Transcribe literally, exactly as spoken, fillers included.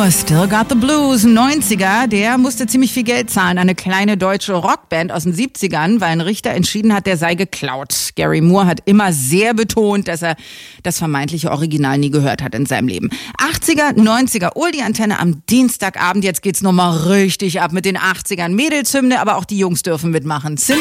Moore, Still Got the Blues, neunziger, der musste ziemlich viel Geld zahlen. Eine kleine deutsche Rockband aus den siebzigern, weil ein Richter entschieden hat, der sei geklaut. Gary Moore hat immer sehr betont, dass er das vermeintliche Original nie gehört hat in seinem Leben. achtziger, neunziger, Oldie-Antenne am Dienstagabend. Jetzt geht's nochmal richtig ab mit den achtzigern. Mädelshymne, aber auch die Jungs dürfen mitmachen. Cindy